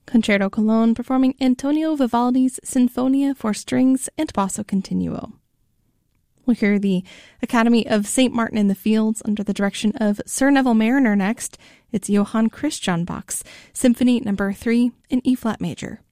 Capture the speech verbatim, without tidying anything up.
Concerto Cologne performing Antonio Vivaldi's Sinfonia for Strings and Basso Continuo. We'll hear the Academy of Saint Martin in the Fields under the direction of Sir Neville Mariner next. It's Johann Christian Bach's Symphony Number three in E-flat major.